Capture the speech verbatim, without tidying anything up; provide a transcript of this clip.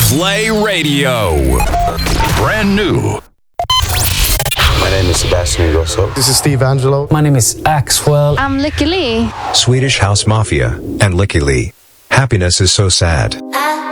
Play Radio. Brand new. My name is Sebastian Ingrosso. This is Steve Angelo. My name is Axwell. I'm Lykke Li. Swedish House Mafia and Lykke Li. Happiness is so sad. I